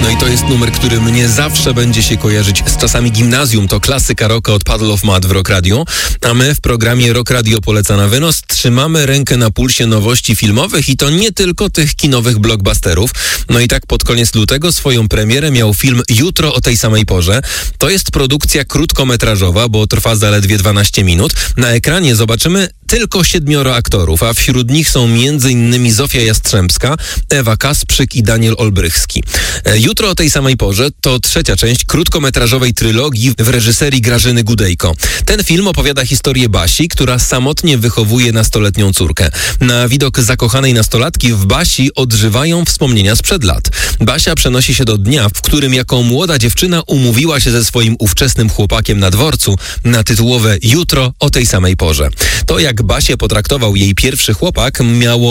No i to jest numer, który mnie zawsze będzie się kojarzyć z czasami gimnazjum. To klasyka rocka od Puddle of Mudd w Rock Radio. A my w programie Rock Radio Poleca na wynos trzymamy rękę na pulsie nowości filmowych i to nie tylko tych kinowych blockbusterów. No i tak pod koniec lutego swoją premierę miał film Jutro o tej samej porze. To jest produkcja krótkometrażowa, bo trwa zaledwie 12 minut. Na ekranie zobaczymy tylko 7 aktorów, a wśród nich są m.in. Zofia Jastrzębska, Ewa Kasprzyk i Daniel Olbrychski. Jutro o tej samej porze to trzecia część krótkometrażowej trylogii w reżyserii Grażyny Gudejko. Ten film opowiada historię Basi, która samotnie wychowuje nastoletnią córkę. Na widok zakochanej nastolatki w Basi odżywają wspomnienia sprzed lat. Basia przenosi się do dnia, w którym jako młoda dziewczyna umówiła się ze swoim ówczesnym chłopakiem na dworcu na tytułowe Jutro o tej samej porze. To jak Basię potraktował jej pierwszy chłopak miało